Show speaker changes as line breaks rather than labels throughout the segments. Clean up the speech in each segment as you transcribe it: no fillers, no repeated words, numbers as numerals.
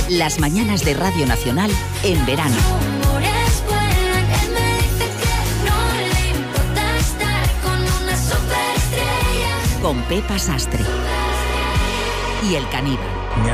Las mañanas de Radio Nacional en verano. Con Pepa Sastre y el caníbal.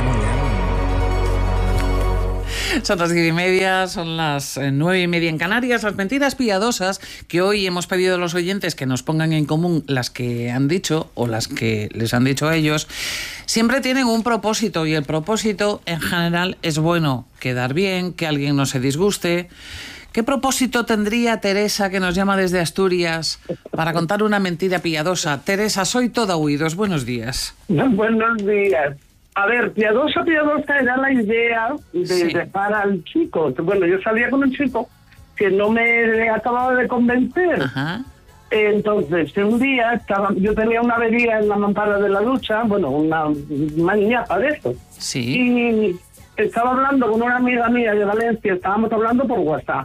Son las 10:30, son las 9:30 en Canarias. Las mentiras piadosas que hoy hemos pedido a los oyentes que nos pongan en común las que han dicho o las que les han dicho a ellos, siempre tienen un propósito, y el propósito en general es bueno, quedar bien, que alguien no se disguste. ¿Qué propósito tendría Teresa, que nos llama desde Asturias, para contar una mentira piadosa? Teresa, soy toda oídos. Buenos días.
Buenos días. A ver, piadosa era la idea de dejar al chico. Bueno, yo salía con un chico que no me acababa de convencer.
Ajá.
Entonces, un día yo tenía una avería en la mampara de la ducha, bueno, una ñapa de esto.
Sí.
Y estaba hablando con una amiga mía de Valencia, estábamos hablando por WhatsApp.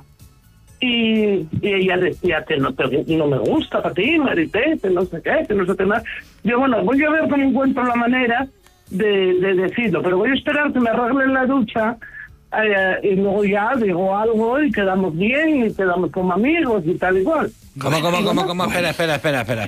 Y ella decía que no me gusta para ti, Marité, que no sé qué, que no sé qué más. Yo, bueno, voy a ver cómo encuentro la manera de decirlo, pero voy a esperar que me arreglen la ducha y luego ya digo algo y quedamos bien y quedamos como amigos y tal y cual.
¿Cómo? Espera.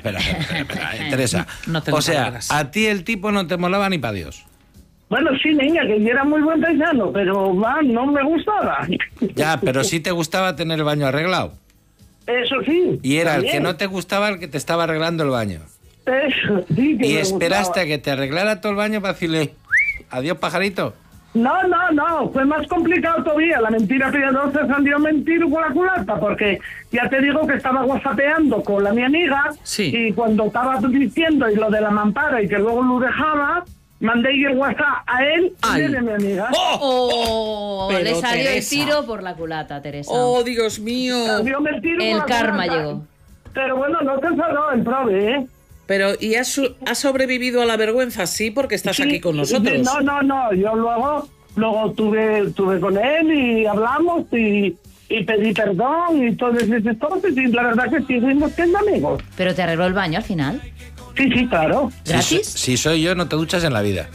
Teresa,
No te
o sea,
encargas.
a ti el tipo no te molaba ni para Dios.
Bueno, sí, niña, que yo era muy buen paisano, pero no me gustaba.
Ya, pero sí te gustaba tener el baño arreglado.
Eso sí.
Y era
también.
el que no te gustaba el que te estaba arreglando el baño.
Eso sí que
Y
me
esperaste
gustaba.
a que te arreglara todo el baño para decirle adiós, pajarito.
No, fue más complicado todavía. La mentira piadosa salió a mentir con la culata, porque ya te digo que estaba whatsappeando con la mi amiga,
Sí.
y cuando estaba diciendo y lo de la mampara y que luego lo dejaba, mandé yo el WhatsApp a él
Ay.
y de mi amiga.
Pero
le salió
Teresa.
el tiro por la culata, Teresa.
¡Oh, Dios mío!
Salió el tiro con
El
la
karma
culata.
llegó.
Pero bueno, no te enfadó el prove, ¿eh?
Pero, ¿y has sobrevivido a la vergüenza? Sí, porque estás
Sí,
aquí con nosotros.
No, yo luego tuve con él y hablamos y pedí perdón y todas esas cosas, y la verdad que sí, fuimos siendo amigos.
Pero te arregló el baño al final.
Sí, claro.
¿Gratis?
Si soy yo, no te duchas en la vida.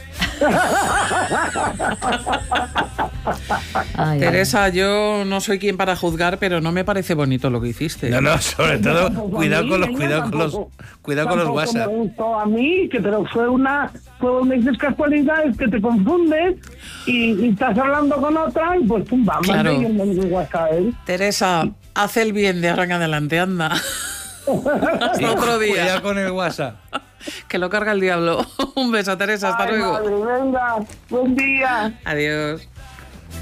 Ay,
Teresa, yo no soy quien para juzgar, pero no me parece bonito lo que hiciste.
No, sobre todo,
Tampoco a
cuidado
mí,
con los
niña,
cuidado con los WhatsApp.
Me gustó a mí, pero fue una de esas casualidades que te confundes y estás hablando con otra y pues pum, vamos,
Claro.
y el WhatsApp, ¿eh?
Teresa, haz el bien de ahora en adelante, anda. Hasta otro día.
Cuidado con el WhatsApp.
Que lo carga el diablo. Un beso, Teresa, hasta
Ay,
luego.
madre, venga, buen día.
Adiós.